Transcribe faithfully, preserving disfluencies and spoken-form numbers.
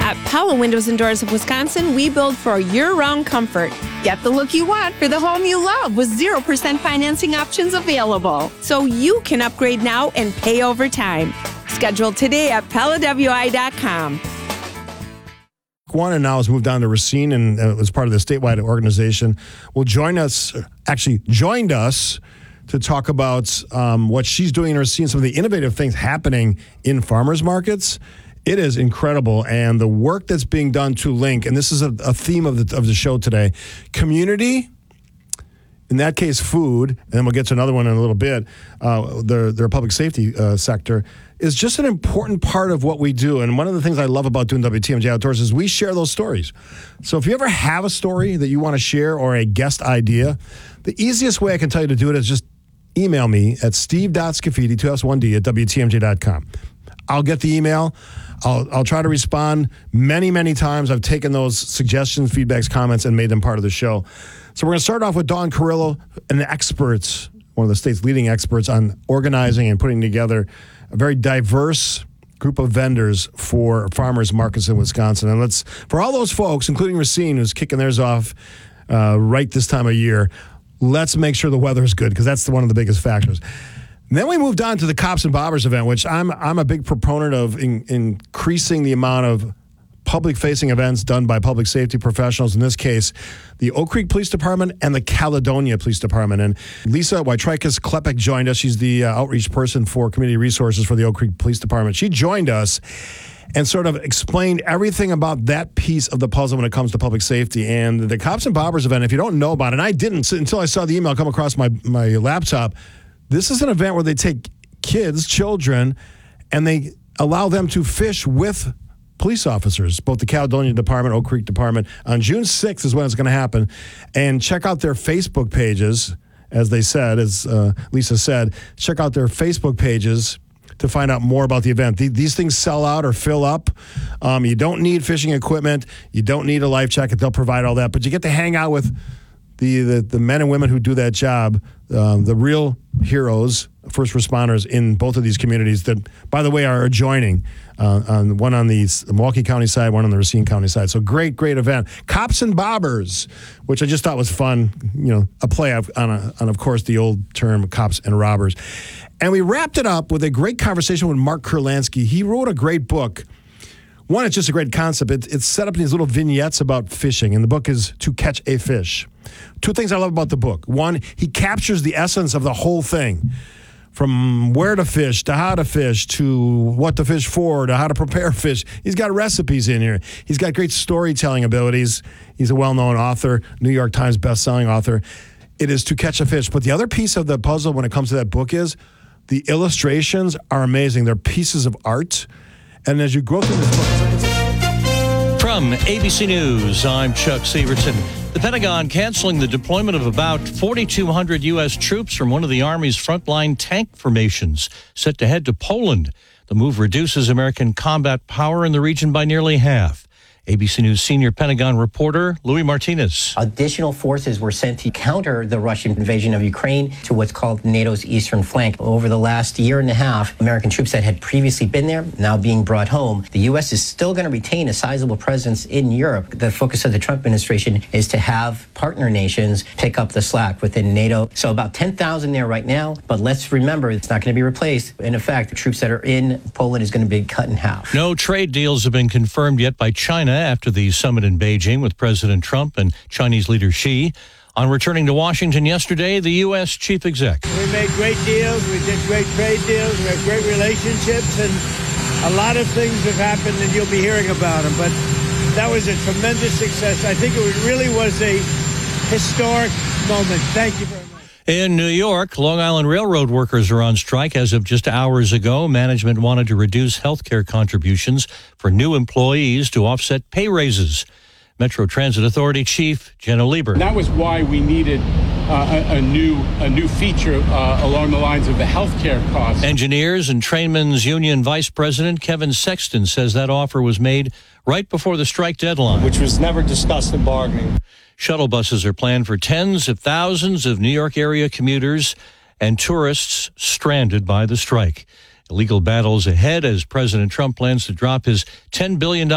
At Pella Windows and Doors of Wisconsin, we build for year-round comfort. Get the look you want for the home you love with zero percent financing options available. So you can upgrade now and pay over time. Schedule today at Pella W I dot com. One now has moved on to Racine and uh, was part of the statewide organization. Will join us, actually joined us to talk about um, what she's doing in Racine, some of the innovative things happening in farmers markets. It is incredible, and the work that's being done to link, and this is a, a theme of the of the show today, community, in that case food, and then we'll get to another one in a little bit, uh, their, their public safety uh, sector, is just an important part of what we do. And one of the things I love about doing W T M J Outdoors is we share those stories. So if you ever have a story that you want to share or a guest idea, the easiest way I can tell you to do it is just email me at steve dot scafidi, two S one D, at W T M J dot com. I'll get the email. I'll, I'll try to respond many, many times. I've taken those suggestions, feedbacks, comments, and made them part of the show. So we're going to start off with Dawn Carrillo, an expert, one of the state's leading experts on organizing and putting together a very diverse group of vendors for farmers markets in Wisconsin. And let's, for all those folks, including Racine, who's kicking theirs off uh, right this time of year, let's make sure the weather is good, because that's the, one of the biggest factors. And then we moved on to the Cops and Bobbers event, which I'm I'm a big proponent of in, increasing the amount of public-facing events done by public safety professionals, in this case, the Oak Creek Police Department and the Caledonia Police Department. And Lisa Wytrikis Klepek joined us. She's the uh, outreach person for community resources for the Oak Creek Police Department. She joined us and sort of explained everything about that piece of the puzzle when it comes to public safety. And the Cops and Bobbers event, if you don't know about it, and I didn't until I saw the email come across my, my laptop, this is an event where they take kids, children, and they allow them to fish with police officers, both the Caledonia Department, Oak Creek Department. On June sixth is when it's going to happen. And check out their Facebook pages, as they said, as uh, Lisa said, check out their Facebook pages to find out more about the event. These things sell out or fill up. Um, you don't need fishing equipment. You don't need a life jacket. They'll provide all that. But you get to hang out with the the, the men and women who do that job, um, the real heroes, first responders in both of these communities that, by the way, are adjoining. Uh, on one on the Milwaukee County side, one on the Racine County side. So great, great event. Cops and Bobbers, which I just thought was fun. You know, a play on, a, on of course, the old term cops and robbers. And we wrapped it up with a great conversation with Mark Kurlansky. He wrote a great book. One, it's just a great concept. It, it's set up in these little vignettes about fishing, and the book is To Catch a Fish. Two things I love about the book. One, he captures the essence of the whole thing, from where to fish, to how to fish, to what to fish for, to how to prepare fish. He's got recipes in here. He's got great storytelling abilities. He's a well-known author, New York Times best-selling author. It is To Catch a Fish. But the other piece of the puzzle when it comes to that book is the illustrations are amazing. They're pieces of art. And as you go through this book... From A B C News, I'm Chuck Severson. The Pentagon canceling the deployment of about forty-two hundred U S troops from one of the Army's frontline tank formations, set to head to Poland. The move reduces American combat power in the region by nearly half. A B C News senior Pentagon reporter Louis Martinez. Additional forces were sent to counter the Russian invasion of Ukraine to what's called NATO's eastern flank. Over the last year and a half, American troops that had previously been there now being brought home. The U S is still going to retain a sizable presence in Europe. The focus of the Trump administration is to have partner nations pick up the slack within NATO. So about ten thousand there right now, but let's remember it's not going to be replaced. In effect, the troops that are in Poland is going to be cut in half. No trade deals have been confirmed yet by China after the summit in Beijing with President Trump and Chinese leader Xi. On returning to Washington yesterday, the U S chief exec. We made great deals. We did great trade deals. We have great relationships, and a lot of things have happened, and you'll be hearing about them. But that was a tremendous success. I think it really was a historic moment. Thank you very much. In New York, Long Island Railroad workers are on strike. As of just hours ago, management wanted to reduce health care contributions for new employees to offset pay raises. Metro Transit Authority Chief Jenna Lieber. That was why we needed uh, a, a new a new feature uh, along the lines of the health care costs. Engineers and Trainmen's Union Vice President Kevin Sexton says that offer was made right before the strike deadline, which was never discussed in bargaining. Shuttle buses are planned for tens of thousands of New York area commuters and tourists stranded by the strike. Legal battles ahead as President Trump plans to drop his ten billion dollars